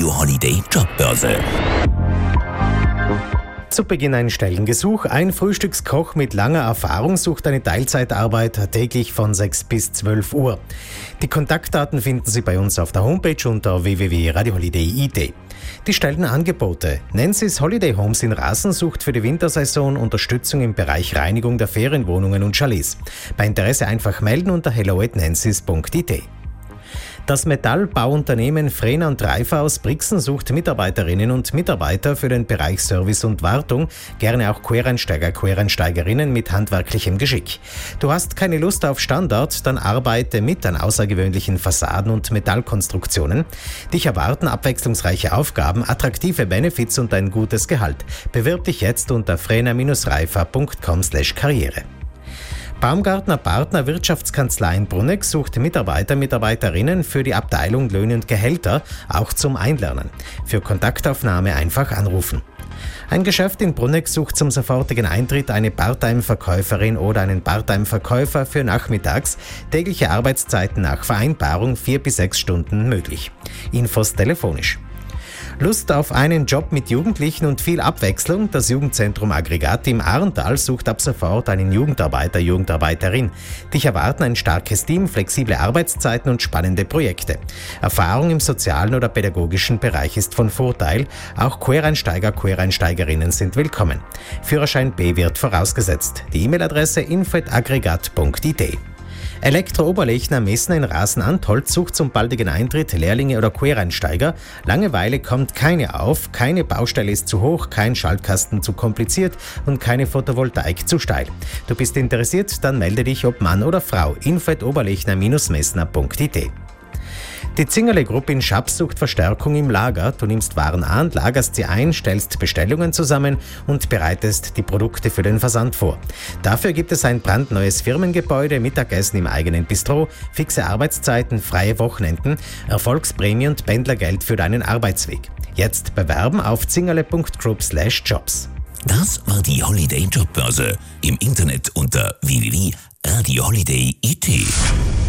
Radio Holiday Jobbörse. Zu Beginn ein Stellengesuch. Ein Frühstückskoch mit langer Erfahrung sucht eine Teilzeitarbeit täglich von 6 bis 12 Uhr. Die Kontaktdaten finden Sie bei uns auf der Homepage unter www.radioholiday.it. Die Stellenangebote. Nancy's Holiday Homes in Rasen sucht für die Wintersaison Unterstützung im Bereich Reinigung der Ferienwohnungen und Chalets. Bei Interesse einfach melden unter hello@nancy's.it. Das Metallbauunternehmen Frehner und Reifer aus Brixen sucht Mitarbeiterinnen und Mitarbeiter für den Bereich Service und Wartung, gerne auch Quereinsteiger, Quereinsteigerinnen mit handwerklichem Geschick. Du hast keine Lust auf Standard, dann arbeite mit an außergewöhnlichen Fassaden und Metallkonstruktionen. Dich erwarten abwechslungsreiche Aufgaben, attraktive Benefits und ein gutes Gehalt. Bewirb dich jetzt unter frehner-reifer.com/karriere. Baumgartner Partner Wirtschaftskanzlei in Brunegg sucht Mitarbeiterinnen für die Abteilung Löhne und Gehälter, auch zum Einlernen. Für Kontaktaufnahme einfach anrufen. Ein Geschäft in Brunegg sucht zum sofortigen Eintritt eine Part-Time-Verkäuferin oder einen Part-Time-Verkäufer für nachmittags, tägliche Arbeitszeiten nach Vereinbarung 4 bis 6 Stunden möglich. Infos telefonisch. Lust auf einen Job mit Jugendlichen und viel Abwechslung? Das Jugendzentrum Aggregat im Arntal sucht ab sofort einen Jugendarbeiter, Jugendarbeiterin. Dich erwarten ein starkes Team, flexible Arbeitszeiten und spannende Projekte. Erfahrung im sozialen oder pädagogischen Bereich ist von Vorteil. Auch Quereinsteiger, Quereinsteigerinnen sind willkommen. Führerschein B wird vorausgesetzt. Die E-Mail-Adresse info@aggregat.it. Elektro-Oberlechner Messner in Rasen-Antholz sucht zum baldigen Eintritt Lehrlinge oder Quereinsteiger. Langeweile kommt keine auf, keine Baustelle ist zu hoch, kein Schaltkasten zu kompliziert und keine Photovoltaik zu steil. Du bist interessiert? Dann melde dich, ob Mann oder Frau. info@oberlechner-messner.it. Die Zingerle-Gruppe in Schaps sucht Verstärkung im Lager. Du nimmst Waren an, lagerst sie ein, stellst Bestellungen zusammen und bereitest die Produkte für den Versand vor. Dafür gibt es ein brandneues Firmengebäude, Mittagessen im eigenen Bistro, fixe Arbeitszeiten, freie Wochenenden, Erfolgsprämie und Pendlergeld für deinen Arbeitsweg. Jetzt bewerben auf zingerle.group/jobs. Das war die Holiday Jobbörse. Im Internet unter www.radioholiday.it.